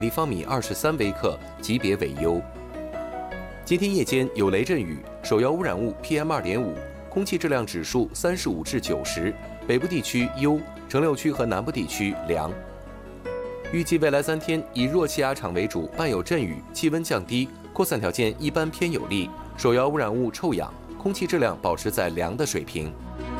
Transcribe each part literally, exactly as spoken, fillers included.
立方米二十三微克，级别为优。今天夜间有雷阵雨，首要污染物 P M 二点五，空气质量指数三十五至九十，北部地区优，城六区和南部地区良。预计未来三天以弱气压场为主，伴有阵雨，气温降低，扩散条件一般偏有利，首要污染物臭氧，空气质量保持在良的水平。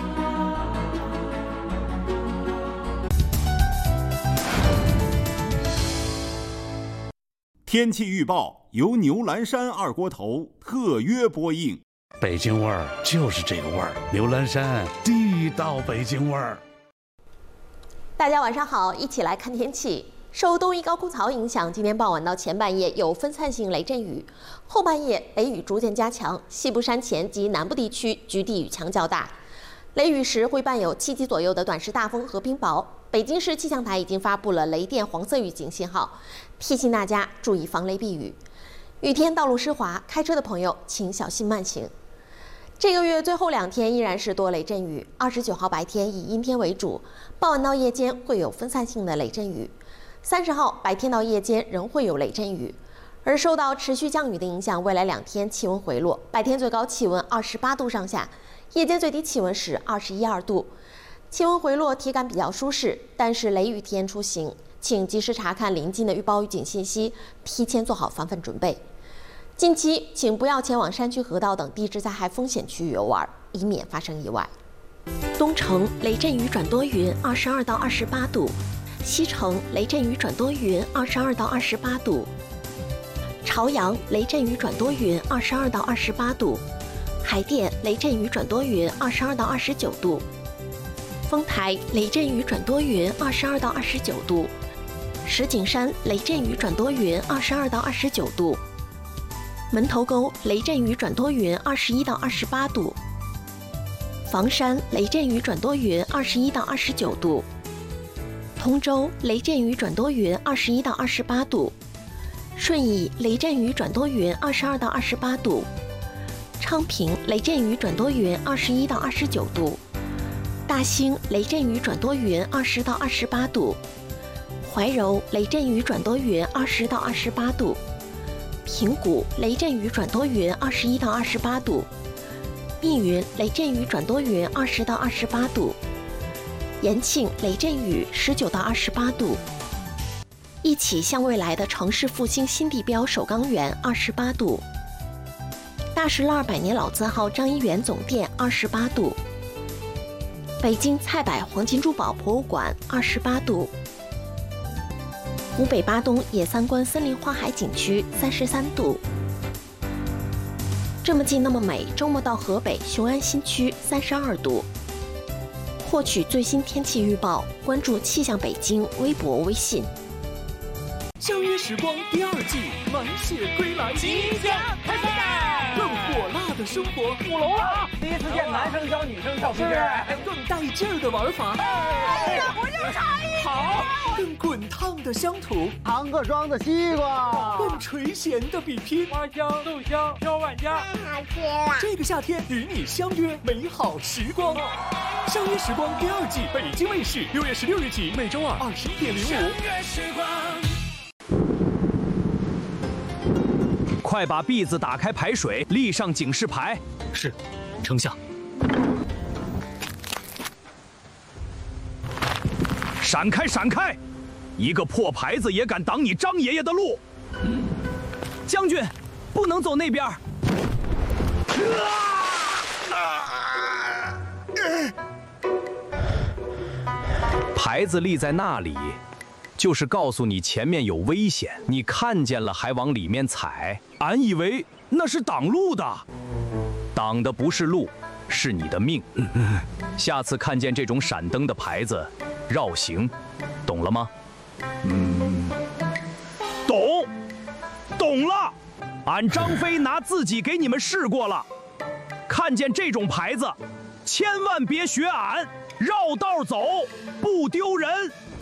天气预报由牛栏山二锅头特约播映。 北京味儿就是这个味儿，牛栏山地道北京味儿。 大家晚上好，一起来看天气。受东移高空槽影响，今天傍晚到前半夜有分散性雷阵雨，后半夜雷雨逐渐加强，西部山前及南部地区局地雨强较大。雷雨时会伴有七级左右的短时大风和冰雹。北京市气象台已经发布了雷电黄色预警信号，提醒大家注意防雷避雨。雨天道路湿滑，开车的朋友请小心慢行。这个月最后两天依然是多雷阵雨，二十九号白天以阴天为主，傍晚到夜间会有分散性的雷阵雨。三十号白天到夜间仍会有雷阵雨，而受到持续降雨的影响，未来两天气温回落，白天最高气温二十八度上下，夜间最低气温是二十一二度。气温回落，体感比较舒适，但是雷雨天出行，请及时查看临近的预报预警信息，提前做好防范准备。近期请不要前往山区、河道等地质灾害风险区域游玩，以免发生意外。东城雷阵雨转多云，二十二到二十八度；西城雷阵雨转多云，二十二到二十八度；朝阳雷阵雨转多云，二十二到二十八度；海淀雷阵雨转多云，二十二到二十九度；丰台雷阵雨转多云，二十二到二十九度；石景山雷阵雨转多云，二十二到二十九度；门头沟雷阵雨转多云，二十一到二十八度；房山雷阵雨转多云，二十一到二十九度；通州雷阵雨转多云，二十一到二十八度；顺义雷阵雨转多云，二十二到二十八度；昌平雷阵雨转多云，二十一到二十九度；大兴雷阵雨转多云，二十到二十八度；怀柔雷阵雨转多云，二十到二十八度；平谷雷阵雨转多云，二十一到二十八度；密云雷阵雨转多云，二十到二十八度；延庆雷阵雨十九到二十八度；一起向未来的城市复兴新地标首钢园二十八度；大石栏百年老字号张一元总店二十八度；北京菜百黄金珠宝博物馆二十八度；湖北巴东野三关森林花海景区三十三度。这么近那么美，周末到河北雄安新区三十二度。获取最新天气预报，关注气象北京微博、微信。 相约时光第二季满血归来，即将开赛，更火辣的生活，舞龙啊！ 第一次见男生教女生跳皮筋， 更带劲儿的玩法， 哎，我就差一好，更滚烫的乡土， 唐各庄的西瓜， 更垂涎的比拼， 花香、豆香、小万家， 太好吃了！ 这个夏天与你相约美好时光。相约时光第二季，北京卫视六月十六日起，每周二二十一点零五。相约时光。 快把篦子打开排水，立上警示牌。 是，丞相。 闪开，闪开！一个破牌子也敢挡你张爷爷的路！将军，不能走那边。牌子立在那里，就是告诉你前面有危险，你看见了还往里面踩，俺以为那是挡路的，挡的不是路，是你的命。下次看见这种闪灯的牌子，绕行，懂了吗？嗯，懂，懂了。俺张飞拿自己给你们试过了，看见这种牌子，千万别学俺，绕道走，不丢人。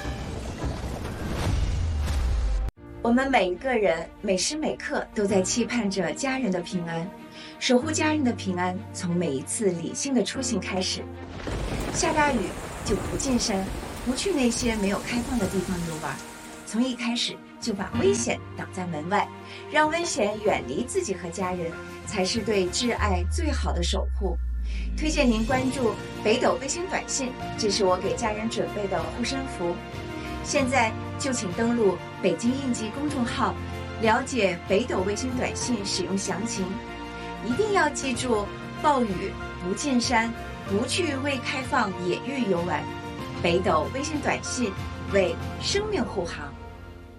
我们每一个人每时每刻都在期盼着家人的平安，守护家人的平安，从每一次理性的出行开始。下大雨就不进山，不去那些没有开放的地方游玩，从一开始就把危险挡在门外，让危险远离自己和家人，才是对挚爱最好的守护。推荐您关注北斗卫星短信，这是我给家人准备的护身符。现在就请登录北京应急公众号，了解北斗卫星短信使用详情。一定要记住，暴雨不进山，不去未开放野域游玩。北斗卫星短信为生命护航。